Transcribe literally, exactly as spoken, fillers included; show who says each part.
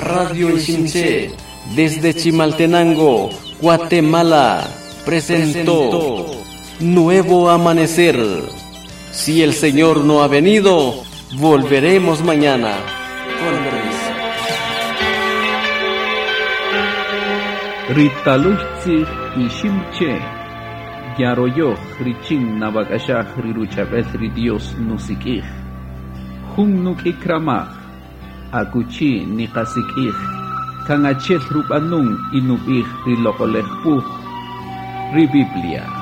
Speaker 1: Radio Ixinche, desde Chimaltenango, Guatemala, presentó Nuevo Amanecer. Si el Señor no ha venido, volveremos mañana. Con permiso.
Speaker 2: Ritaluchzi Ishimche Yaroyo Richin Navagashah Riruchabethri Dios Nusikih Hun Nukikramah Akuchi Nikasikih Kangachel Rupanung Inubih Rilokolehpuh Ribiblia.